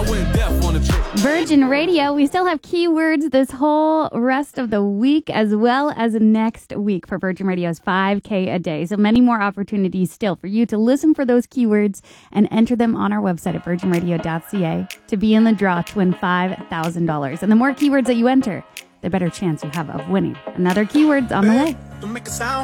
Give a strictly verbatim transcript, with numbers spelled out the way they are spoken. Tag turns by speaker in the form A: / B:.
A: went deaf on the trip.
B: Virgin Radio, we still have keywords this whole rest of the week as well as next week for Virgin Radio's five K a day. So many more opportunities still for you to listen for those keywords and enter them on our website at virgin radio dot c a to be in the draw to win five thousand dollars. And the more keywords that you enter, the better chance you have of winning. Another keywords on the way.
A: Don't make a sound.